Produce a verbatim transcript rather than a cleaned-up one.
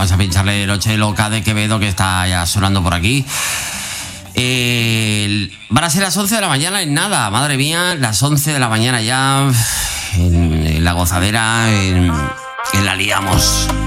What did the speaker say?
vamos a pincharle Noche Loca de Quevedo, que está ya sonando por aquí. Eh, van a ser las once de la mañana en nada, madre mía, las once de la mañana ya en, en la gozadera, en, en la liamos.